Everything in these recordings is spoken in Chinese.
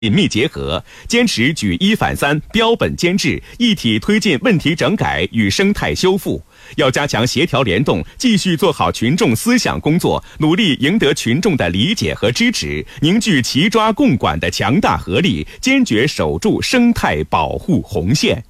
紧密结合，坚持举一反三、标本兼治，一体推进问题整改与生态修复。要加强协调联动，继续做好群众思想工作，努力赢得群众的理解和支持，凝聚齐抓共管的强大合力，坚决守住生态保护红线。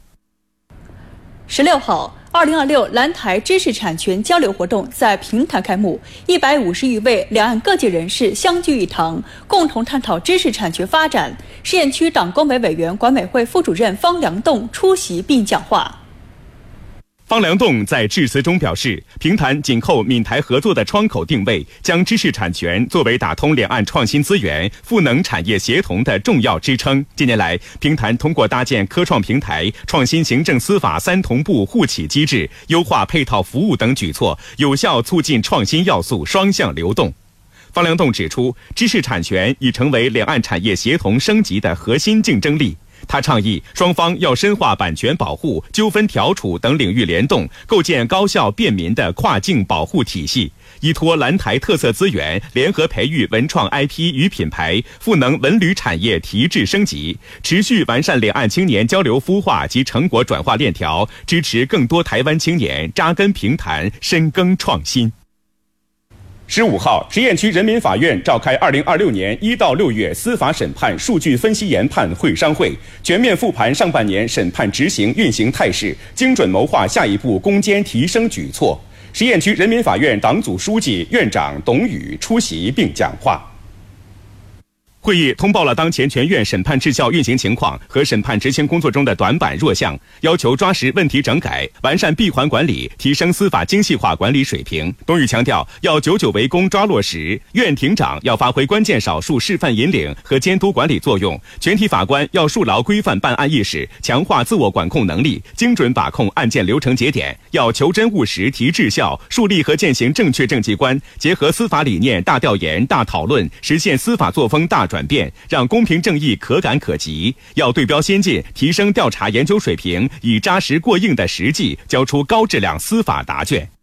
16号，2026蓝台知识产权交流活动在平潭开幕，150余位两岸各界人士相聚一堂，共同探讨知识产权发展。实验区党工委委员、管委会副主任方良栋出席并讲话。 方良栋在致辞中表示，平潭紧扣闽台合作的窗口定位，将知识产权作为打通两岸创新资源、赋能产业协同的重要支撑。近年来，平潭通过搭建科创平台、创新行政司法三同步互启机制、优化配套服务等举措，有效促进创新要素双向流动。方良栋指出，知识产权已成为两岸产业协同升级的核心竞争力。他倡议双方要深化版权保护、纠纷调处等领域联动，构建高效便民的跨境保护体系，依托蓝台特色资源，联合培育文创 IP 与品牌，赋能文旅产业提质升级，持续完善两岸青年交流孵化及成果转化链条，支持更多台湾青年扎根平潭，深耕创新。15号，实验区人民法院召开2026年1到6月司法审判数据分析研判会商会，全面复盘上半年审判执行运行态势，精准谋划下一步攻坚提升举措。实验区人民法院党组书记、院长董宇出席并讲话。会议通报了当前全院审判质效运行情况和审判执行工作中的短板弱项，要求抓实问题整改，完善闭环管理，提升司法精细化管理水平。董宇强调，要久久为功抓落实，院庭长要发挥关键少数示范引领和监督管理作用，全体法官要树牢规范办案意识，强化自我管控能力，精准把控案件流程节点，要求真务实提质效，树立和践行正确政绩观，结合司法理念大调研大讨论，实现司法作风大转变，让公平正义可感可及。要对标先进，提升调查研究水平，以扎实过硬的实际交出高质量司法答卷。